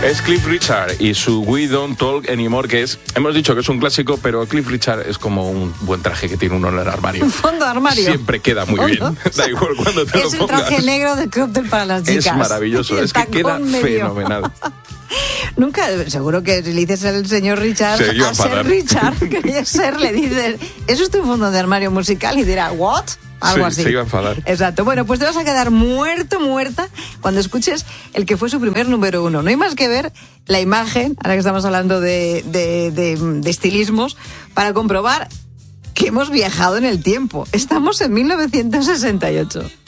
Es Cliff Richard y su We Don't Talk Anymore, que hemos dicho que es un clásico, pero Cliff Richard es como un buen traje que tiene uno en el armario. Un fondo de armario. Siempre queda muy bien. Da igual cuando te lo pongas. Es el traje negro de cóctel para las chicas. Es maravilloso, es que queda fenomenal. Nunca, seguro que si le dices al señor Richard, a ser Richard, que ser, le dices, ¿eso es tu fondo de armario musical? Y dirá, ¿what? Algo así. Se iba a enfadar. Exacto. Bueno, pues te vas a quedar muerta cuando escuches el que fue su primer número 1. No hay más que ver la imagen, ahora que estamos hablando de estilismos, para comprobar que hemos viajado en el tiempo. Estamos en 1968.